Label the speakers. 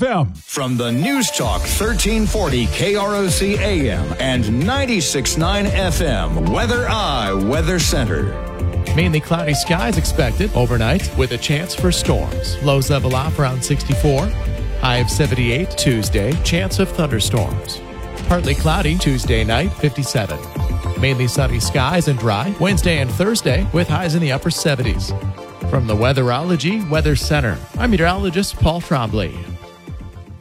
Speaker 1: FM.
Speaker 2: From the News Talk 1340 KROC AM and 96.9 FM, Weather Center.
Speaker 3: Mainly cloudy skies expected overnight with a chance for storms. Lows level off around 64. High of 78 Tuesday. Chance of thunderstorms. Partly cloudy Tuesday night, 57. Mainly sunny skies and dry Wednesday and Thursday with highs in the upper 70s. From the Weatherology Weather Center, I'm meteorologist Paul Trombley.